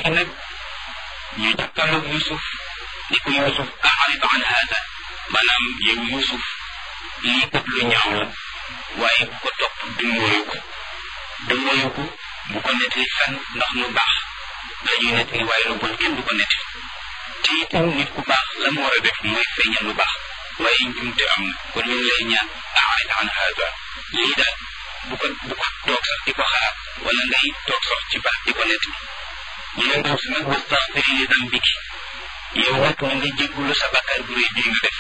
léegi nag ñu jàkkaarloog Yusuf ni ko Yusuf a'rid an hada maanaam yow Yusuf lii kat lu ñaaw la waaye bu ko topp dumóoyu ko bu ko nettali fenn ndax lu baax la ñuy nettali waaye lu bon kenn du ko nettali te itam nit ku baax la mu war a def mooy feeñal lu baax waaye njumte am na kon ñu ngi lay ñaan a'rid an hada lii daal bu ko toog sax di ko xalaat wala ngay toog sax ci baax di ko nettali ñu ne ndaw si nag wastaghfiri li dambiki yow nag na nga jéggulu sa bakkaar bu rëy bii nga def